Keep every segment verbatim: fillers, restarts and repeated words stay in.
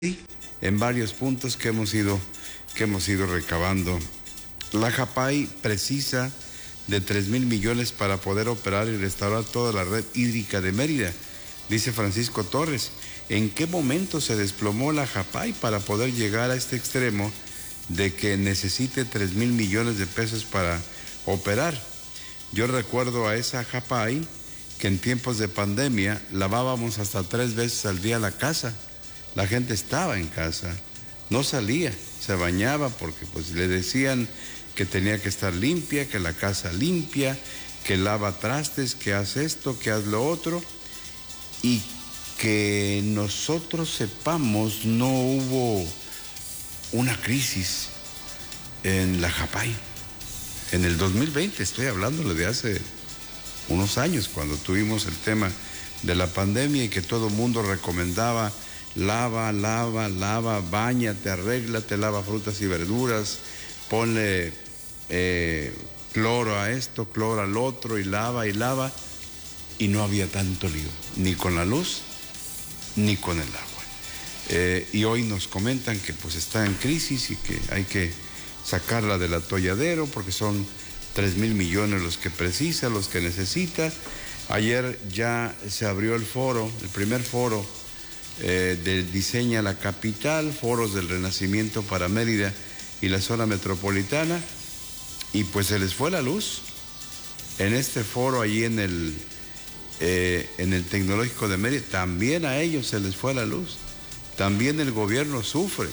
Sí, en varios puntos que hemos ido, que hemos ido recabando. La Japay precisa de tres mil millones para poder operar y restaurar toda la red hídrica de Mérida, dice Francisco Torres. ¿En qué momento se desplomó la Japay para poder llegar a este extremo de que necesite tres mil millones de pesos para operar? Yo recuerdo a esa Japay que en tiempos de pandemia lavábamos hasta tres veces al día la casa. La gente estaba en casa, no salía, se bañaba porque pues le decían que tenía que estar limpia, que la casa limpia, que lava trastes, que haz esto, que haz lo otro, y que nosotros sepamos no hubo una crisis en la Japay. En el dos mil veinte, estoy hablándole de hace unos años, cuando tuvimos el tema de la pandemia y que todo el mundo recomendaba lava, lava, lava, báñate, arréglate, lava frutas y verduras, ponle eh, cloro a esto, cloro al otro, y lava y lava, y no había tanto lío, ni con la luz, ni con el agua. Eh, y hoy nos comentan que pues está en crisis y que hay que sacarla del atolladero porque son tres mil millones los que precisa, los que necesita. Ayer ya se abrió el foro, el primer foro Eh, del Diseña la Capital, foros del Renacimiento para Mérida y la zona metropolitana, y pues se les fue la luz en este foro allí en el eh, en el Tecnológico de Mérida. También a ellos se les fue la luz, también el gobierno sufre.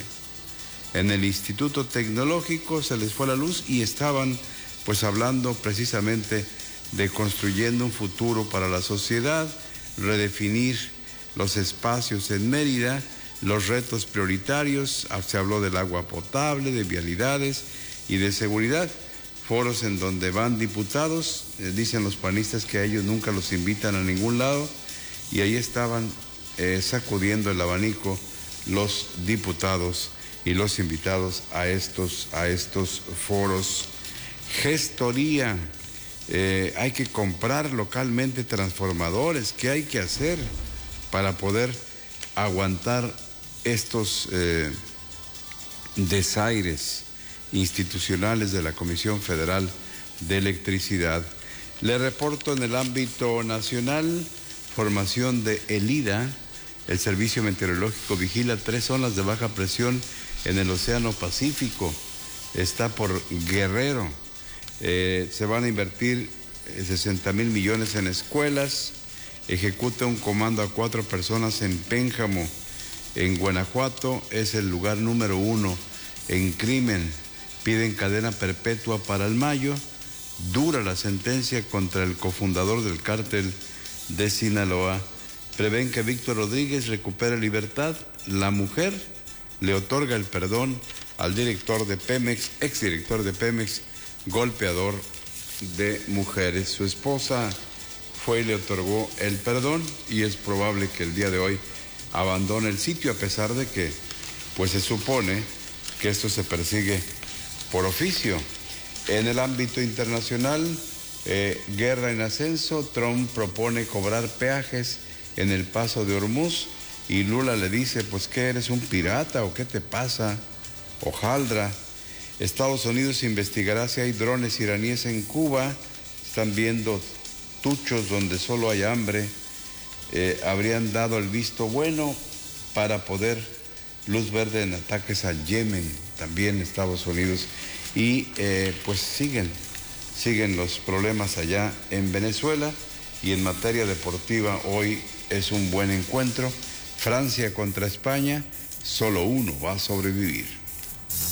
En el Instituto Tecnológico se les fue la luz y estaban pues hablando precisamente de construyendo un futuro para la sociedad, redefinir los espacios en Mérida, los retos prioritarios. Se habló del agua potable, de vialidades y de seguridad. Foros en donde van diputados, eh, dicen los panistas que a ellos nunca los invitan a ningún lado, y ahí estaban eh, sacudiendo el abanico los diputados y los invitados a estos, a estos foros. Gestoría, eh, hay que comprar localmente transformadores. ¿Qué hay que hacer para poder aguantar estos eh, desaires institucionales de la Comisión Federal de Electricidad? Le reporto en el ámbito nacional, formación de ELIDA, el Servicio Meteorológico vigila tres zonas de baja presión en el Océano Pacífico. Está por Guerrero. Eh, se van a invertir sesenta mil millones en escuelas. Ejecuta un comando a cuatro personas en Pénjamo, en Guanajuato. Es el lugar número uno en crimen. Piden cadena perpetua para el Mayo. Dura la sentencia contra el cofundador del cártel de Sinaloa. Prevén que Víctor Rodríguez recupere libertad. La mujer le otorga el perdón al director de Pemex, exdirector de Pemex, golpeador de mujeres. Su esposa fue y le otorgó el perdón, y es probable que el día de hoy abandone el sitio, a pesar de que pues se supone que esto se persigue por oficio. En el ámbito internacional, eh, guerra en ascenso. Trump propone cobrar peajes en el paso de Hormuz, y Lula le dice, pues ¿qué, eres un pirata o qué te pasa, hojaldra? Estados Unidos investigará si hay drones iraníes en Cuba. Están viendo tuchos donde solo hay hambre. Eh, habrían dado el visto bueno para poder luz verde en ataques a Yemen, también Estados Unidos. Y eh, pues siguen, siguen los problemas allá en Venezuela. Y en materia deportiva, hoy es un buen encuentro. Francia contra España, solo uno va a sobrevivir.